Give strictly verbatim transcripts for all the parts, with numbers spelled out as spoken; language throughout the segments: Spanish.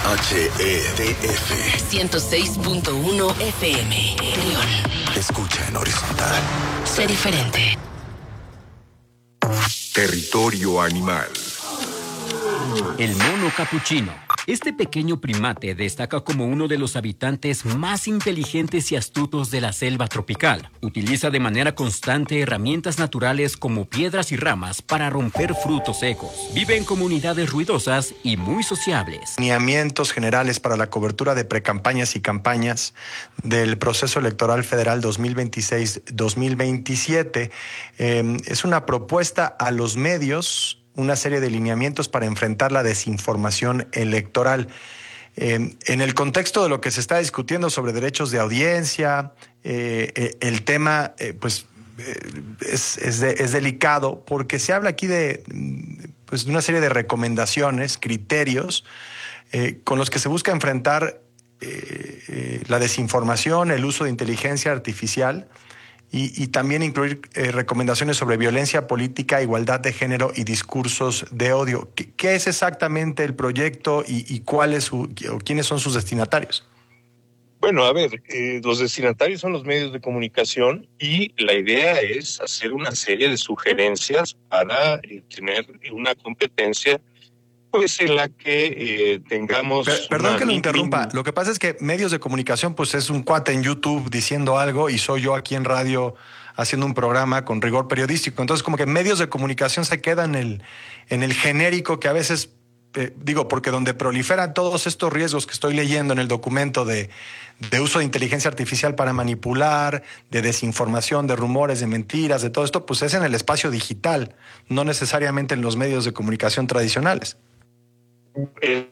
H E D F ciento seis punto uno F M. León. Escucha en horizontal. Sé diferente. Territorio animal. El mono capuchino. Este pequeño primate destaca como uno de los habitantes más inteligentes y astutos de la selva tropical. Utiliza de manera constante herramientas naturales como piedras y ramas para romper frutos secos. Vive en comunidades ruidosas y muy sociables. Lineamientos generales para la cobertura de precampañas y campañas del proceso electoral federal dos mil veintiséis dos mil veintisiete. Eh, es una propuesta a los medios, una serie de lineamientos para enfrentar la desinformación electoral. Eh, en el contexto de lo que se está discutiendo sobre derechos de audiencia, eh, eh, el tema eh, pues, eh, es, es, de, es delicado porque se habla aquí de, pues, de una serie de recomendaciones, criterios, eh, con los que se busca enfrentar eh, eh, la desinformación, el uso de inteligencia artificial, Y, y también incluir eh, recomendaciones sobre violencia política, igualdad de género y discursos de odio. ¿Qué, qué es exactamente el proyecto y, y cuál es su, o quiénes son sus destinatarios? Bueno, a ver, eh, los destinatarios son los medios de comunicación y la idea es hacer una serie de sugerencias para eh, tener una competencia pues en la que eh, tengamos... Per, perdón que lo interrumpa. Lo que pasa es que medios de comunicación, pues es un cuate en YouTube diciendo algo y soy yo aquí en radio haciendo un programa con rigor periodístico. Entonces, como que medios de comunicación se quedan en el, en el genérico que a veces, eh, digo, porque donde proliferan todos estos riesgos que estoy leyendo en el documento de, de uso de inteligencia artificial para manipular, de desinformación, de rumores, de mentiras, de todo esto, pues es en el espacio digital, no necesariamente en los medios de comunicación tradicionales. Eh,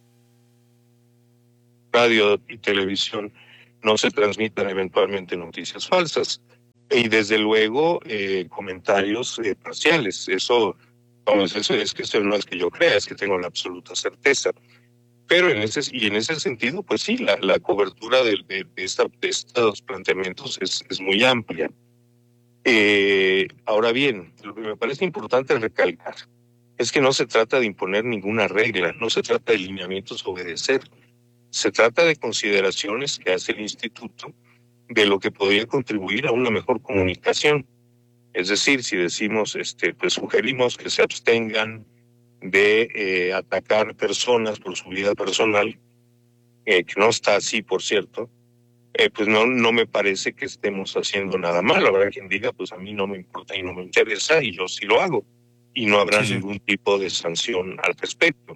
radio y televisión no se transmitan eventualmente noticias falsas y desde luego eh, comentarios eh, parciales. Eso, vamos, eso es que eso no es que yo crea, es que tengo la absoluta certeza. Pero en ese y en ese sentido, pues sí, la, la cobertura de, de, de, esta, de estos planteamientos es, es muy amplia. Eh, ahora bien, lo que me parece importante recalcar es que no se trata de imponer ninguna regla, no se trata de lineamientos a obedecer. Se trata de consideraciones que hace el instituto de lo que podría contribuir a una mejor comunicación. Es decir, si decimos, este, pues sugerimos que se abstengan de eh, atacar personas por su vida personal, eh, que no está así, por cierto, eh, pues no, no me parece que estemos haciendo nada mal. Habrá quien diga, pues a mí no me importa y no me interesa y yo sí lo hago. Y no habrá sí, ningún sí. tipo de sanción al respecto.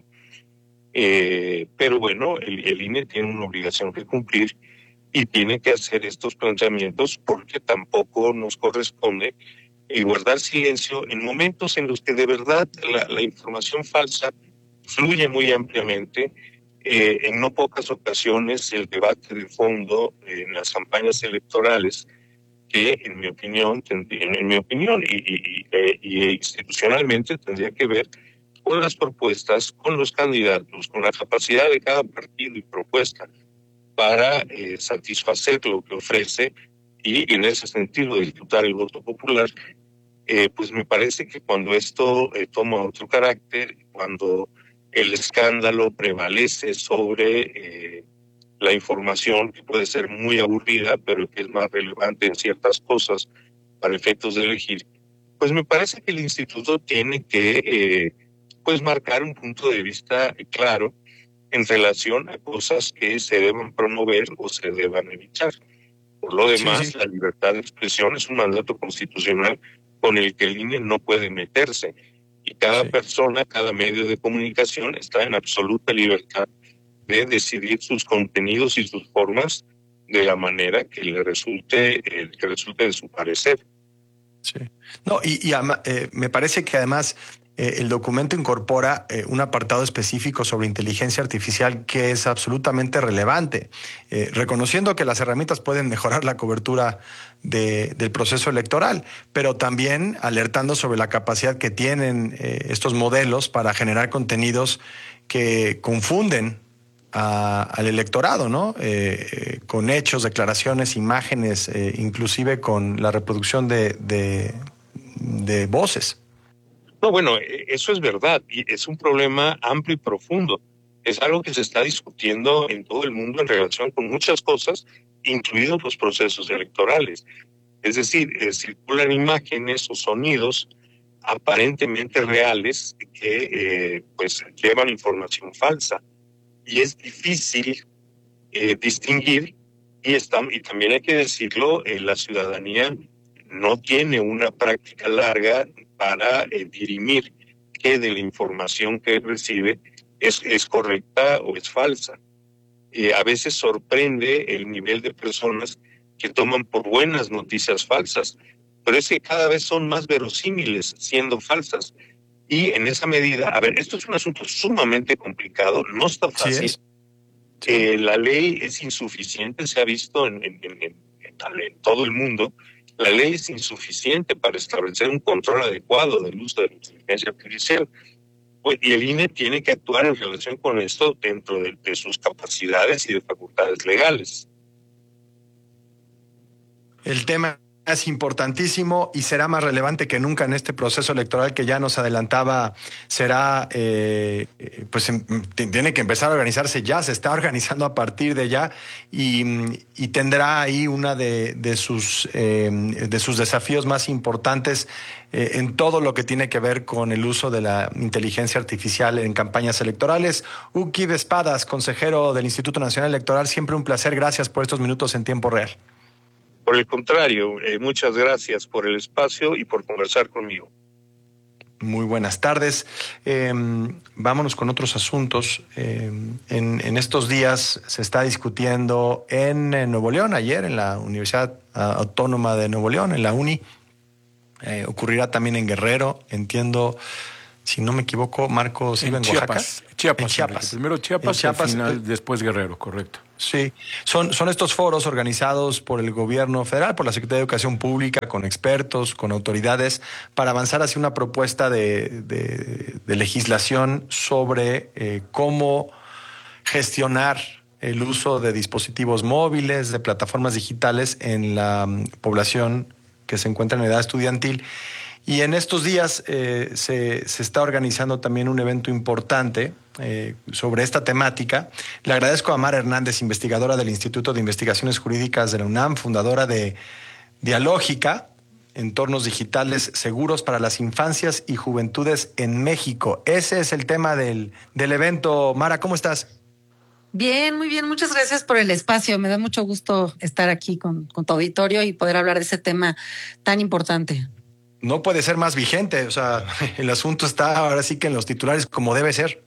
Eh, pero bueno, el, el I N E tiene una obligación que cumplir y tiene que hacer estos planteamientos porque tampoco nos corresponde eh, guardar silencio en momentos en los que de verdad la, la información falsa fluye muy ampliamente. Eh, en no pocas ocasiones el debate de fondo eh, en las campañas electorales, que en mi opinión, en mi opinión y, y, y, y institucionalmente tendría que ver con las propuestas, con los candidatos, con la capacidad de cada partido y propuesta para eh, satisfacer lo que ofrece y en ese sentido disputar el voto popular, eh, pues me parece que cuando esto eh, toma otro carácter, cuando el escándalo prevalece sobre eh, la información que puede ser muy aburrida, pero que es más relevante en ciertas cosas para efectos de elegir, pues me parece que el instituto tiene que eh, pues marcar un punto de vista claro en relación a cosas que se deban promover o se deban evitar. Por lo demás, sí, sí. La libertad de expresión es un mandato constitucional con el que el I N E no puede meterse. Y cada sí. persona, cada medio de comunicación está en absoluta libertad de decidir sus contenidos y sus formas de la manera que le resulte, eh, que resulte de su parecer. Sí. No, y, y eh, me parece que además eh, el documento incorpora eh, un apartado específico sobre inteligencia artificial que es absolutamente relevante, eh, reconociendo que las herramientas pueden mejorar la cobertura de, del proceso electoral, pero también alertando sobre la capacidad que tienen eh, estos modelos para generar contenidos que confunden A, al electorado, ¿no? Eh, eh, con hechos, declaraciones, imágenes, eh, inclusive con la reproducción de, de, de voces. No, bueno, eso es verdad y es un problema amplio y profundo. es algo que se está discutiendo en todo el mundo en relación con muchas cosas, incluidos los procesos electorales. Es decir, eh, circulan imágenes o sonidos aparentemente reales que eh, pues llevan información falsa, y es difícil eh, distinguir, y, está, y también hay que decirlo, eh, la ciudadanía no tiene una práctica larga para eh, dirimir qué de la información que recibe es, es correcta o es falsa. Eh, a veces sorprende el nivel de personas que toman por buenas noticias falsas, pero es que cada vez son más verosímiles siendo falsas. Y en esa medida, a ver, esto es un asunto sumamente complicado, no está fácil. Sí eh, la ley es insuficiente, se ha visto en, en, en, en, en todo el mundo. La ley es insuficiente para establecer un control adecuado del uso de la inteligencia artificial. Pues, y el I N E tiene que actuar en relación con esto dentro de, de sus capacidades y de facultades legales. El tema es importantísimo y será más relevante que nunca en este proceso electoral que ya nos adelantaba. Será, eh, pues tiene que empezar a organizarse ya, se está organizando a partir de ya y, y tendrá ahí una de, de, sus, eh, de sus desafíos más importantes eh, en todo lo que tiene que ver con el uso de la inteligencia artificial en campañas electorales. Uki Espadas, consejero del Instituto Nacional Electoral, siempre un placer. Gracias por estos minutos en tiempo real. Por el contrario, eh, muchas gracias por el espacio y por conversar conmigo. Muy buenas tardes. Eh, vámonos con otros asuntos. Eh, en, en estos días se está discutiendo en, en Nuevo León, ayer en la Universidad Autónoma de Nuevo León, en la UNI. Eh, ocurrirá también en Guerrero, entiendo, si no me equivoco, Marcos, en, en Chiapas, Oaxaca. Chiapas. En Chiapas. Primero Chiapas, Chiapas, al final, eh, después Guerrero, correcto. Sí, son, son estos foros organizados por el gobierno federal, por la Secretaría de Educación Pública, con expertos, con autoridades, para avanzar hacia una propuesta de, de, de legislación sobre eh, cómo gestionar el uso de dispositivos móviles, de plataformas digitales en la um, población que se encuentra en edad estudiantil. Y en estos días eh, se, se está organizando también un evento importante eh, sobre esta temática. Le agradezco a Mara Hernández, investigadora del Instituto de Investigaciones Jurídicas de la UNAM, fundadora de Dialógica, Entornos Digitales Seguros para las Infancias y Juventudes en México. Ese es el tema del, del evento. Mara, ¿cómo estás? Bien, muy bien. Muchas gracias por el espacio. Me da mucho gusto estar aquí con, con tu auditorio y poder hablar de ese tema tan importante. No puede ser más vigente, o sea, el asunto está ahora sí que en los titulares como debe ser.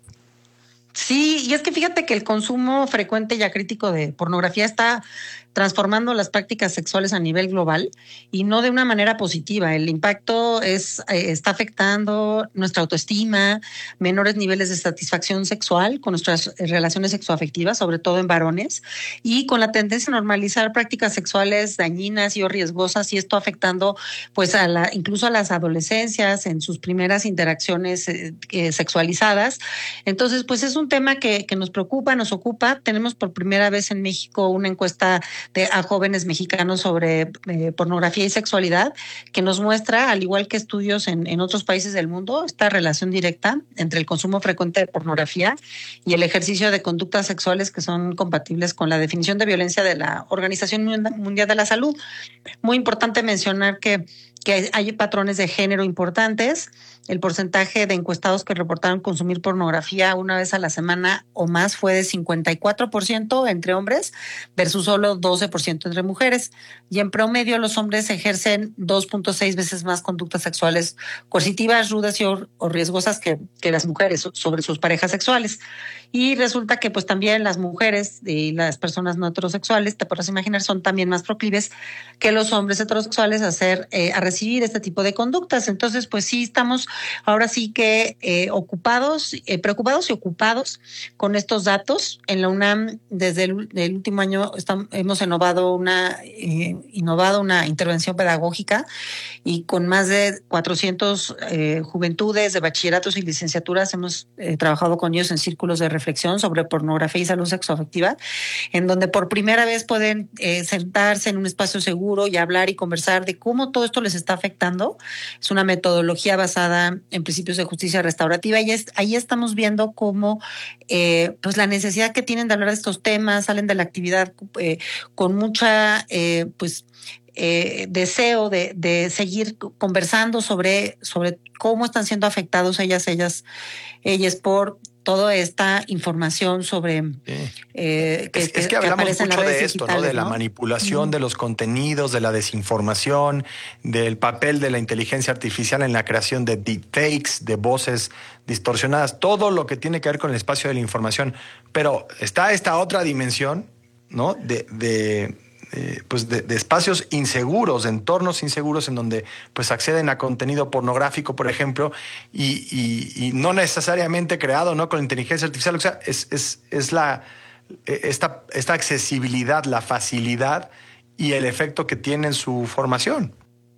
Sí, y es que fíjate que el consumo frecuente y acrítico de pornografía está transformando las prácticas sexuales a nivel global y no de una manera positiva. El impacto es, eh, está afectando nuestra autoestima, menores niveles de satisfacción sexual con nuestras relaciones sexoafectivas, sobre todo en varones, y con la tendencia a normalizar prácticas sexuales dañinas y o riesgosas, y esto afectando pues a la, incluso a las adolescencias en sus primeras interacciones eh, eh, sexualizadas. Entonces, pues es un tema que, que nos preocupa, nos ocupa. Tenemos por primera vez en México una encuesta de, a jóvenes mexicanos sobre eh, pornografía y sexualidad, que nos muestra, al igual que estudios en, en otros países del mundo, esta relación directa entre el consumo frecuente de pornografía y el ejercicio de conductas sexuales que son compatibles con la definición de violencia de la Organización Mundial de la Salud. Muy importante mencionar que que hay patrones de género importantes. El porcentaje de encuestados que reportaron consumir pornografía una vez a la semana o más fue de cincuenta y cuatro por ciento entre hombres versus solo doce por ciento entre mujeres. Y en promedio los hombres ejercen dos punto seis veces más conductas sexuales coercitivas, rudas y o, o riesgosas que, que las mujeres sobre sus parejas sexuales. Y resulta que pues también las mujeres y las personas no heterosexuales, te podrás imaginar, son también más proclives que los hombres heterosexuales a hacer, eh, a recibir este tipo de conductas. Entonces, pues sí, estamos ahora sí que eh, ocupados, eh, preocupados y ocupados con estos datos. En la UNAM, desde el, el último año, estamos, hemos innovado una, eh, innovado una intervención pedagógica y con más de cuatrocientas eh, juventudes de bachilleratos y licenciaturas hemos eh, trabajado con ellos en círculos de reflexión sobre pornografía y salud sexoafectiva, en donde por primera vez pueden eh, sentarse en un espacio seguro y hablar y conversar de cómo todo esto les está afectando. Es una metodología basada en principios de justicia restaurativa y es, ahí estamos viendo cómo eh, pues la necesidad que tienen de hablar de estos temas, salen de la actividad eh, con mucha eh, pues eh, deseo de, de seguir conversando sobre, sobre cómo están siendo afectados ellas, ellas, ellas por toda esta información sobre sí. eh, que, es, es que hablamos que mucho de esto, ¿no? De la ¿no? manipulación mm. de los contenidos, de la desinformación, del papel de la inteligencia artificial en la creación de deepfakes, de voces distorsionadas, todo lo que tiene que ver con el espacio de la información. Pero está esta otra dimensión, ¿no? De, de Eh, pues de, de espacios inseguros, de entornos inseguros en donde pues acceden a contenido pornográfico, por ejemplo, y, y, y no necesariamente creado, ¿no? Con inteligencia artificial. O sea, es, es, es la esta, esta accesibilidad, la facilidad y el efecto que tiene en su formación.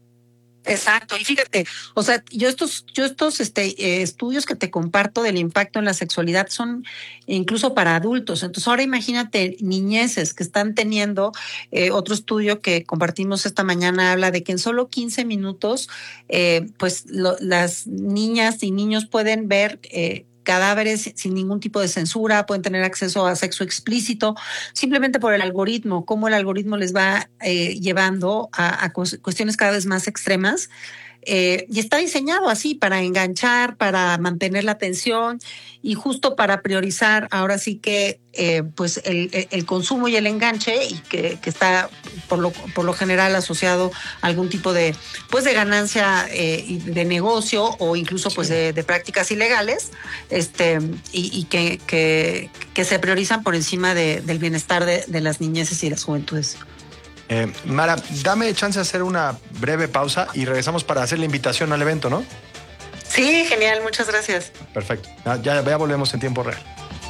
Exacto, y fíjate, o sea, yo estos, yo estos este, eh, estudios que te comparto del impacto en la sexualidad son incluso para adultos. Entonces ahora imagínate niñeces que están teniendo, eh, otro estudio que compartimos esta mañana habla de que en solo quince minutos, eh, pues lo, las niñas y niños pueden ver eh, cadáveres sin ningún tipo de censura, pueden tener acceso a sexo explícito, simplemente por el algoritmo, cómo el algoritmo les va eh, llevando a, a cuestiones cada vez más extremas. Eh, y está diseñado así para enganchar, para mantener la atención y justo para priorizar ahora sí que eh, pues el, el consumo y el enganche y que, que está por lo, por lo general asociado a algún tipo de pues de ganancia eh, de negocio o incluso pues de, de prácticas ilegales este y, y que, que, que se priorizan por encima de, del bienestar de, de las niñeces y las juventudes. Eh, Mara, dame chance de hacer una breve pausa y regresamos para hacer la invitación al evento, ¿no? Sí, genial, muchas gracias. Perfecto, ya, ya, ya volvemos en tiempo real.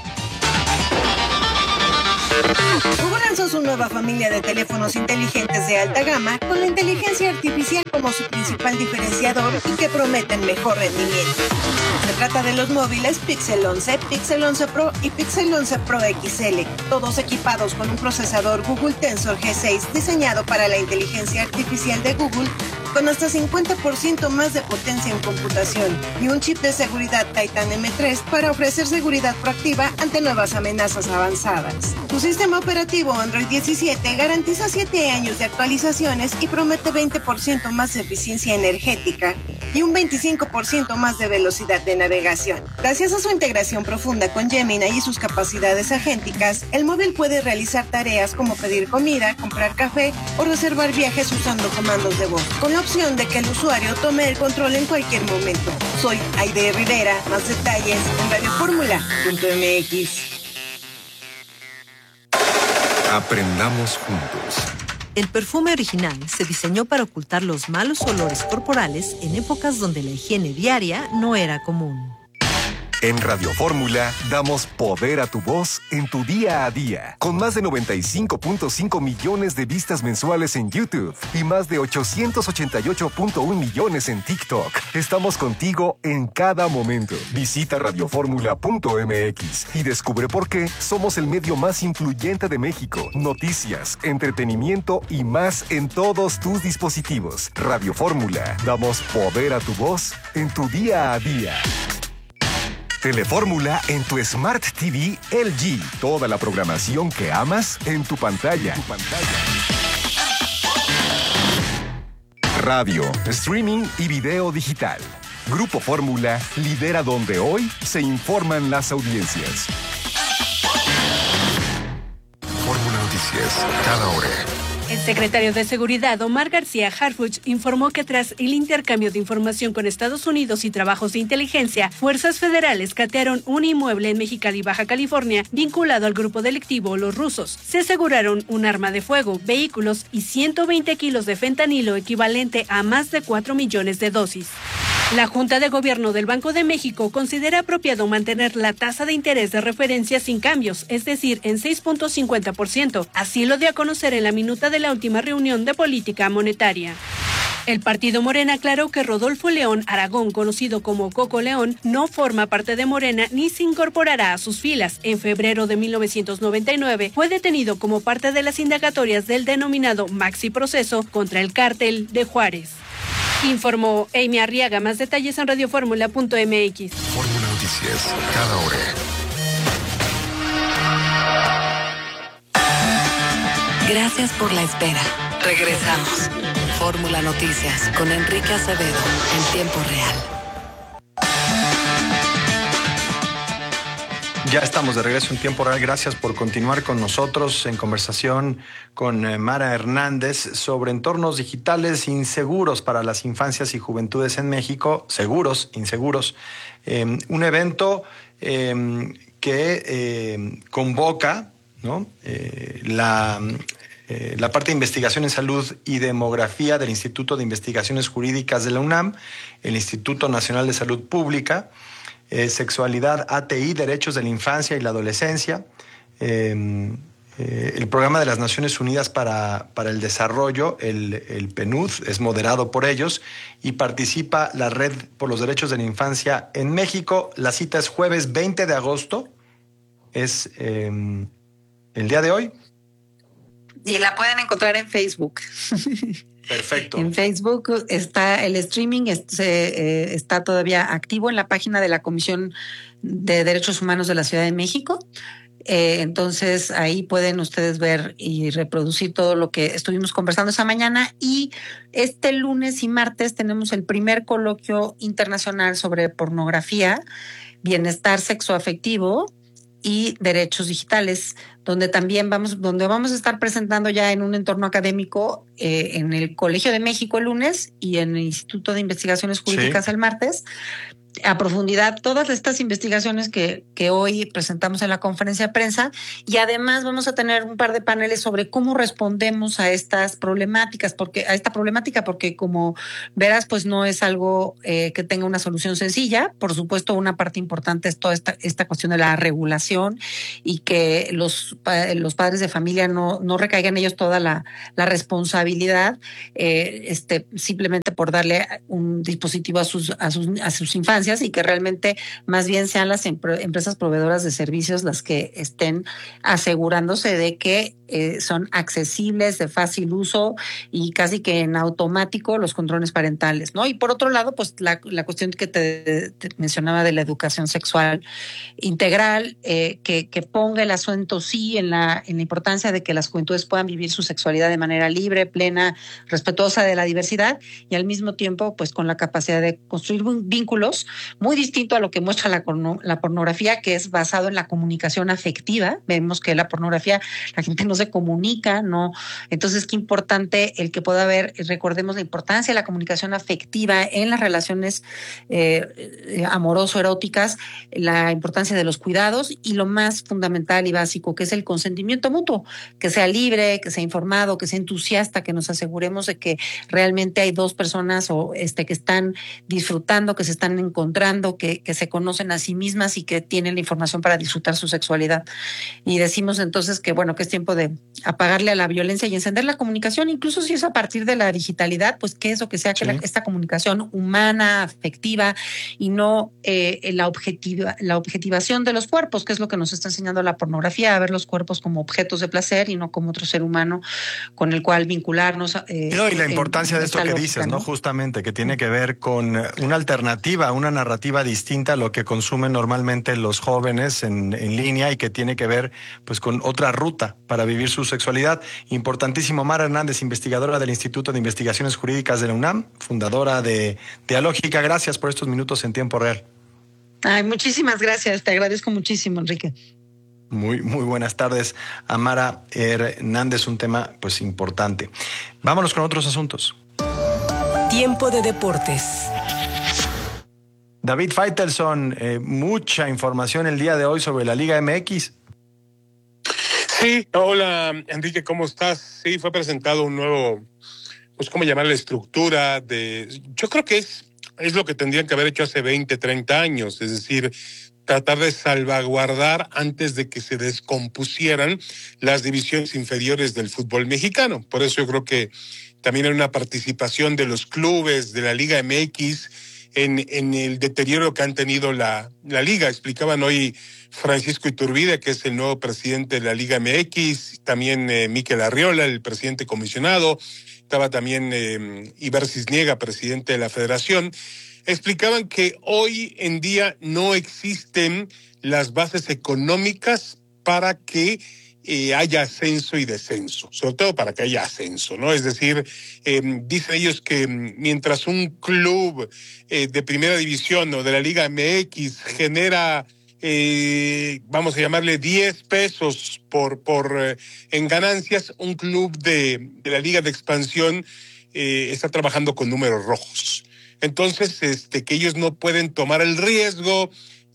Google lanzó su nueva familia de teléfonos inteligentes de alta gama con la inteligencia artificial como su principal diferenciador y que prometen mejor rendimiento. Se trata de los móviles Pixel once, Pixel once Pro y Pixel once Pro X L, todos equipados con un procesador Google Tensor G seis diseñado para la inteligencia artificial de Google con hasta cincuenta por ciento más de potencia en computación y un chip de seguridad Titan M tres para ofrecer seguridad proactiva ante nuevas amenazas avanzadas. Su sistema operativo Android diecisiete garantiza siete años de actualizaciones y promete veinte por ciento más de eficiencia energética y un veinticinco por ciento más de velocidad de navegación. Gracias a su integración profunda con Gemini y sus capacidades agénticas, el móvil puede realizar tareas como pedir comida, comprar café o reservar viajes usando comandos de voz, con la opción de que el usuario tome el control en cualquier momento. Soy Aide Rivera, más detalles en radio fórmula punto m x. Aprendamos juntos. El perfume original se diseñó para ocultar los malos olores corporales en épocas donde la higiene diaria no era común. En Radio Fórmula damos poder a tu voz en tu día a día. Con más de noventa y cinco punto cinco millones de vistas mensuales en YouTube y más de ochocientos ochenta y ocho punto uno millones en TikTok. Estamos contigo en cada momento. Visita radio fórmula punto m x y descubre por qué somos el medio más influyente de México. Noticias, entretenimiento y más en todos tus dispositivos. Radio Fórmula. Damos poder a tu voz en tu día a día. Telefórmula en tu Smart T V L G. Toda la programación que amas en tu pantalla. Tu pantalla. Radio, streaming y video digital. Grupo Fórmula lidera donde hoy se informan las audiencias. Fórmula Noticias, cada hora. El secretario de Seguridad, Omar García Harfuch, informó que tras el intercambio de información con Estados Unidos y trabajos de inteligencia, fuerzas federales catearon un inmueble en Mexicali, Baja California, vinculado al grupo delictivo Los Rusos. Se aseguraron un arma de fuego, vehículos y ciento veinte kilos de fentanilo, equivalente a más de cuatro millones de dosis. La Junta de Gobierno del Banco de México considera apropiado mantener la tasa de interés de referencia sin cambios, es decir, en seis punto cincuenta por ciento. Así lo dio a conocer en la minuta de la última reunión de política monetaria. El partido Morena aclaró que Rodolfo León Aragón, conocido como Coco León, no forma parte de Morena ni se incorporará a sus filas. En febrero de mil novecientos noventa y nueve fue detenido como parte de las indagatorias del denominado Maxi Proceso contra el cártel de Juárez. Informó Amy Arriaga. Más detalles en radioformula punto m x. Fórmula Noticias, cada hora. Gracias por la espera. Regresamos. Fórmula Noticias con Enrique Acevedo en tiempo real. Ya estamos de regreso en tiempo real. Gracias por continuar con nosotros en conversación con eh, Mara Hernández sobre entornos digitales inseguros para las infancias y juventudes en México. Seguros, inseguros. Eh, un evento eh, que eh, convoca, ¿no? eh, la... Eh, la parte de investigación en salud y demografía del Instituto de Investigaciones Jurídicas de la UNAM, el Instituto Nacional de Salud Pública, eh, Sexualidad, A T I, Derechos de la Infancia y la Adolescencia, eh, eh, el Programa de las Naciones Unidas para, para el Desarrollo, el, el P N U D, es moderado por ellos, y participa la Red por los Derechos de la Infancia en México. La cita es jueves veinte de agosto, es eh, el día de hoy. Y la pueden encontrar en Facebook. Perfecto. En Facebook está el streaming, este, eh, está todavía activo en la página de la Comisión de Derechos Humanos de la Ciudad de México. Eh, entonces ahí pueden ustedes ver y reproducir todo lo que estuvimos conversando esa mañana. Y este lunes y martes tenemos el primer coloquio internacional sobre pornografía, bienestar sexoafectivo y derechos digitales, donde también vamos, donde vamos a estar presentando ya en un entorno académico eh, en el Colegio de México el lunes y en el Instituto de Investigaciones Jurídicas sí. el martes, a profundidad todas estas investigaciones que, que hoy presentamos en la conferencia de prensa, y además vamos a tener un par de paneles sobre cómo respondemos a estas problemáticas, porque a esta problemática, porque como verás, pues no es algo eh, que tenga una solución sencilla. Por supuesto, una parte importante es toda esta, esta cuestión de la regulación y que los, los padres de familia no, no recaigan ellos toda la, la responsabilidad, eh, este, simplemente por darle un dispositivo a sus, a sus, a sus infancias, y que realmente más bien sean las empresas proveedoras de servicios las que estén asegurándose de que eh, son accesibles, de fácil uso y casi que en automático los controles parentales, ¿no? Y por otro lado, pues la, la cuestión que te, te mencionaba de la educación sexual integral, eh, que, que ponga el acento sí en la, en la importancia de que las juventudes puedan vivir su sexualidad de manera libre, plena, respetuosa de la diversidad, y al mismo tiempo pues con la capacidad de construir vínculos muy distinto a lo que muestra la, la pornografía, que es basado en la comunicación afectiva. Vemos que la pornografía, la gente no se comunica, ¿no? Entonces, qué importante el que pueda haber, recordemos la importancia de la comunicación afectiva en las relaciones eh, amoroso-eróticas, la importancia de los cuidados y lo más fundamental y básico, que es el consentimiento mutuo, que sea libre, que sea informado, que sea entusiasta, que nos aseguremos de que realmente hay dos personas o este que están disfrutando, que se están encontrando, que, que se conocen a sí mismas y que tienen la información para disfrutar su sexualidad. Y decimos entonces que bueno, que es tiempo de apagarle a la violencia y encender la comunicación, incluso si es a partir de la digitalidad, pues que eso, que sea sí. que la, esta comunicación humana, afectiva y no eh, la, objetiva, la objetivación de los cuerpos, que es lo que nos está enseñando la pornografía, a ver los cuerpos como objetos de placer y no como otro ser humano con el cual vincularnos. Eh, no, y la importancia en, de esto que lógica, dices, ¿no? ¿no? Justamente, que tiene que ver con una alternativa, una narrativa distinta a lo que consumen normalmente los jóvenes en, en línea y que tiene que ver pues con otra ruta para vivir su sexualidad. Importantísimo. Mara Hernández, investigadora del Instituto de Investigaciones Jurídicas de la UNAM, fundadora de Dialógica. Gracias por estos minutos en tiempo real. Ay, muchísimas gracias. Te agradezco muchísimo, Enrique. Muy, muy buenas tardes a Mara Hernández, un tema pues importante. Vámonos con otros asuntos. Tiempo de deportes. David Faitelson, eh, mucha información el día de hoy sobre la Liga M X. Sí, hola Enrique, ¿cómo estás? Sí, fue presentado un nuevo, pues cómo llamar la estructura de, yo creo que es, es lo que tendrían que haber hecho hace veinte, treinta años, es decir, tratar de salvaguardar antes de que se descompusieran las divisiones inferiores del fútbol mexicano. Por eso yo creo que también hay una participación de los clubes de la Liga M X en, en el deterioro que han tenido la, la Liga. Explicaban hoy Francisco Iturbide, que es el nuevo presidente de la Liga M X, también eh, Mikel Arriola, el presidente comisionado, estaba también eh, Iber Cisniega, presidente de la federación, explicaban que hoy en día no existen las bases económicas para que eh, haya ascenso y descenso, sobre todo para que haya ascenso, ¿no? Es decir, eh, dicen ellos que mientras un club eh, de primera división o de la Liga M X genera, eh, vamos a llamarle diez pesos por, por eh, en ganancias, un club de, de la Liga de Expansión eh, está trabajando con números rojos. Entonces, este, que ellos no pueden tomar el riesgo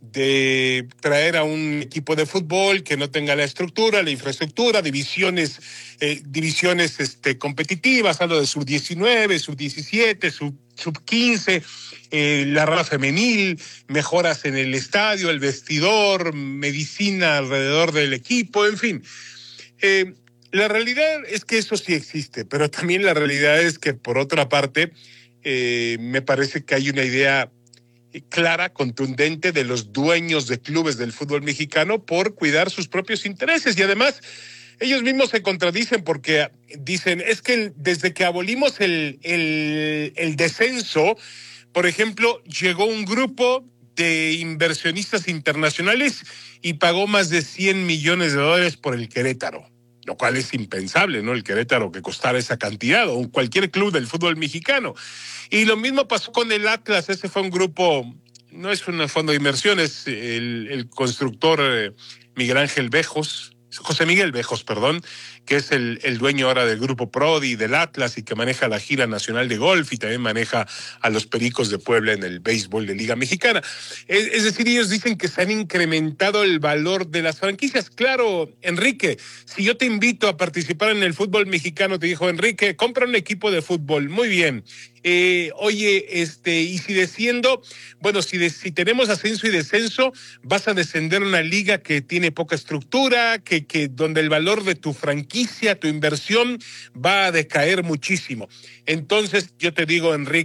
de traer a un equipo de fútbol que no tenga la estructura, la infraestructura, divisiones, eh, divisiones este, competitivas, hablo de sub diecinueve, sub diecisiete, sub, sub quince, eh, la rama femenil, mejoras en el estadio, el vestidor, medicina alrededor del equipo, en fin. Eh, la realidad es que eso sí existe, pero también la realidad es que, por otra parte, eh, me parece que hay una idea clara, contundente de los dueños de clubes del fútbol mexicano por cuidar sus propios intereses. Y además, ellos mismos se contradicen porque dicen, es que desde que abolimos el, el, el descenso, por ejemplo, llegó un grupo de inversionistas internacionales y pagó más de cien millones de dólares por el Querétaro, lo cual es impensable, ¿no? El Querétaro que costara esa cantidad, o cualquier club del fútbol mexicano. Y lo mismo pasó con el Atlas. Ese fue un grupo, no es un fondo de inversión, es el, el constructor eh, Miguel Ángel Bejos, José Miguel Bejos, perdón, que es el, el dueño ahora del Grupo Prodi, del Atlas, y que maneja la gira nacional de golf y también maneja a los Pericos de Puebla en el béisbol de Liga Mexicana. Es, es decir, ellos dicen que se han incrementado el valor de las franquicias. Claro, Enrique, si yo te invito a participar en el fútbol mexicano, te dijo, Enrique, compra un equipo de fútbol, muy bien. Eh, oye, este, y si desciendo, bueno, si, de, si tenemos ascenso y descenso, vas a descender a una liga que tiene poca estructura, que, que donde el valor de tu franquicia, tu inversión, va a decaer muchísimo. Entonces, yo te digo, Enrique,